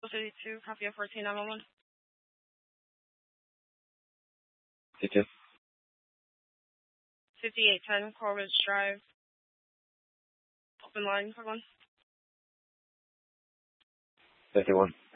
52, copy of 14911. 52. 5810, Corbridge Drive. Open line, quick one. 51.